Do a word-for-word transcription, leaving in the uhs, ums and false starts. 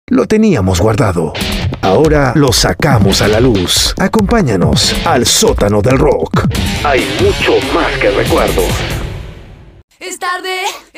Lo teníamos guardado. Ahora lo sacamos a la luz. Acompáñanos al sótano del rock. Hay mucho más que recuerdos. Es tarde.